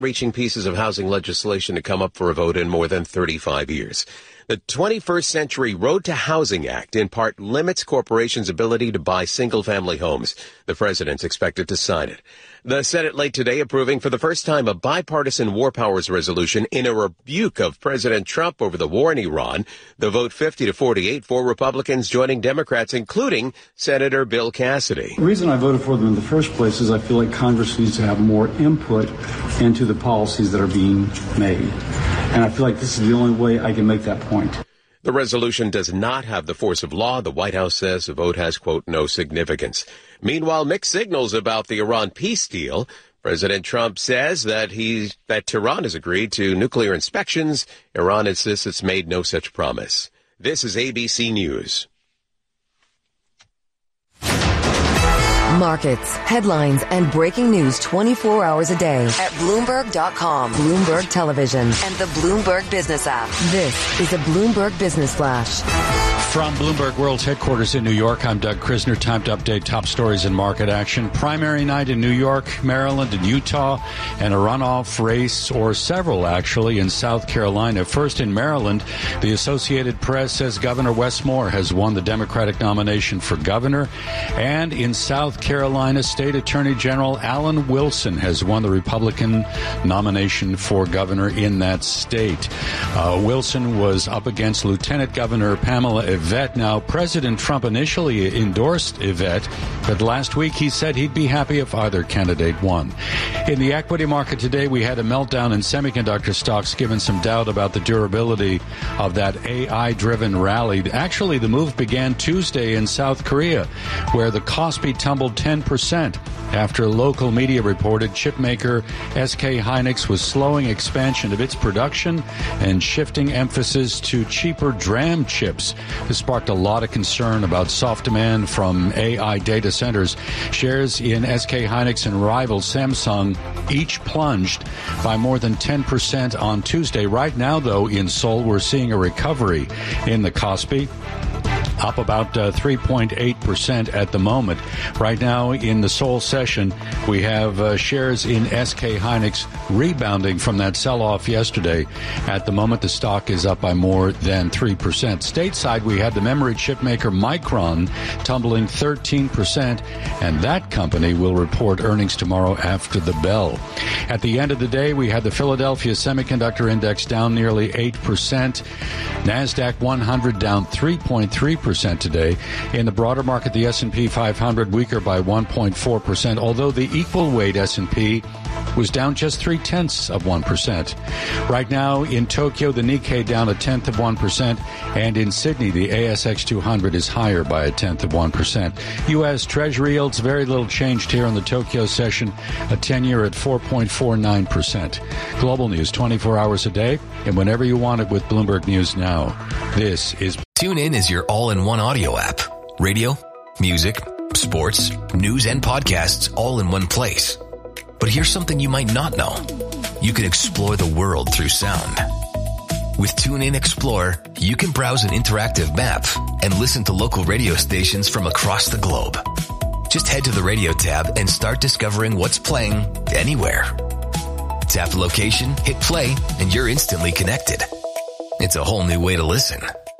reaching pieces of housing legislation to come up for a vote in more than 35 years. The 21st Century Road to Housing Act in part limits corporations' ability to buy single-family homes. The president's expected to sign it. The Senate late today approving for the first time a bipartisan war powers resolution in a rebuke of President Trump over the war in Iran. The vote 50-48 for Republicans joining Democrats, including Senator Bill Cassidy. The reason I voted for them in the first place is I feel like Congress needs to have more input into the policies that are being made. And I feel like this is the only way I can make that point. The resolution does not have the force of law. The White House says the vote has, quote, no significance. Meanwhile, mixed signals about the Iran peace deal. President Trump says that Tehran has agreed to nuclear inspections. Iran insists it's made no such promise. This is ABC News. Markets, headlines, and breaking news 24 hours a day at Bloomberg.com, Bloomberg Television, and the Bloomberg Business app. This is a Bloomberg Business Flash. From Bloomberg World's headquarters in New York, I'm Doug Krisner. Time to update top stories in market action. Primary night in New York, Maryland, and Utah, and a runoff race, or several actually, in South Carolina. First in Maryland, the Associated Press says Governor Wes Moore has won the Democratic nomination for governor. And in South Carolina, State Attorney General Alan Wilson has won the Republican nomination for governor in that state. Wilson was up against Lieutenant Governor Pamela Yvette. Now, President Trump initially endorsed Yvette, but last week he said he'd be happy if either candidate won. In the equity market today, we had a meltdown in semiconductor stocks, given some doubt about the durability of that AI-driven rally. Actually, the move began Tuesday in South Korea, where the Kospi tumbled 10% after local media reported chipmaker SK Hynix was slowing expansion of its production and shifting emphasis to cheaper DRAM chips. This sparked a lot of concern about soft demand from AI data centers. Shares in SK Hynix and rival Samsung each plunged by more than 10% on Tuesday. Right now, though, in Seoul, we're seeing a recovery in the Kospi, up about 3.8% at the moment. Right now in the Seoul session, we have shares in SK Hynix rebounding from that sell-off yesterday. At the moment, the stock is up by more than 3%. Stateside, we had the memory chip maker Micron tumbling 13%, and that company will report earnings tomorrow after the bell. At the end of the day, we had the Philadelphia Semiconductor Index down nearly 8%. NASDAQ 100 down 3.3% today. In the broader market, the S&P 500 weaker by 1.4%, although the equal weight S&P was down just 0.3%. Right now in Tokyo, the Nikkei down 0.1%, and in Sydney, the ASX 200 is higher by 0.1%. U.S. Treasury yields very little changed here in the Tokyo session, a 10-year at 4.49%. Global news 24 hours a day, and whenever you want it with Bloomberg News Now. This is TuneIn is your all-in-one audio app. Radio, music, sports, news, and podcasts all in one place. But here's something you might not know. You can explore the world through sound. With TuneIn Explorer, you can browse an interactive map and listen to local radio stations from across the globe. Just head to the radio tab and start discovering what's playing anywhere. Tap the location, hit play, and you're instantly connected. It's a whole new way to listen.